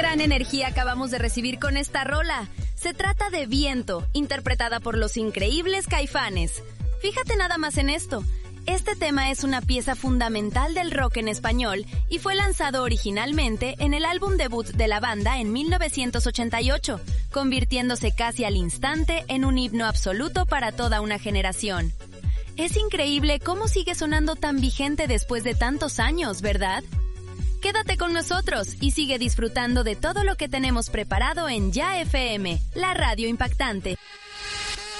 Gran energía acabamos de recibir con esta rola. Se trata de Viento, interpretada por los increíbles Caifanes. Fíjate nada más en esto. Este tema es una pieza fundamental del rock en español y fue lanzado originalmente en el álbum debut de la banda en 1988, convirtiéndose casi al instante en un himno absoluto para toda una generación. Es increíble cómo sigue sonando tan vigente después de tantos años, ¿verdad? Quédate con nosotros y sigue disfrutando de todo lo que tenemos preparado en Ya FM, la radio impactante.